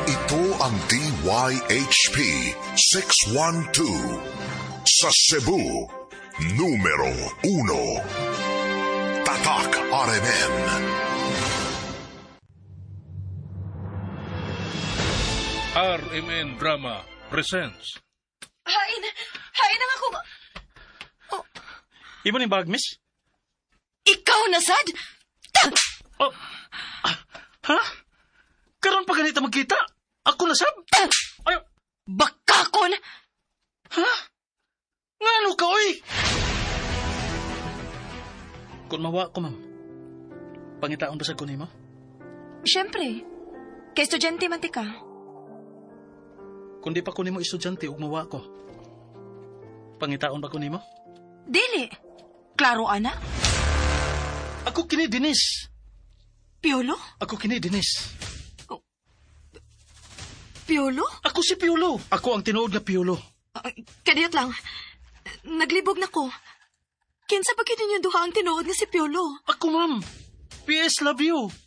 Ito ang DYHP 612 sa Cebu, numero 1. Tatak RMN. RMN Drama presents. Hain na ako. Oh, Ibo ni bag, miss? ikaw na, Sad? Oh. Ha? Karon pa ganito magkita? Ako na sab? Ay, Bakakon! ha? Ngano ka, oy? Kung mawa ko, ma'am. Pangitaon ba sa kunin mo? Siyempre, kay estudyante man ti ka. Kung di pa kunin mo estudyante, ug mawa ko. Pangitaon ba kunin mo? Dili. Klaro, ana? Ako kini Dinis. Piolo? Ako kini Dinis. Piolo? Ako si Piolo. Ako ang tinuod nga Piolo. Kadiyot lang. Naglibog na ko. Kinsa ba kini duha ang tinuod nga si Piolo? Ako, ma'am. PS love you.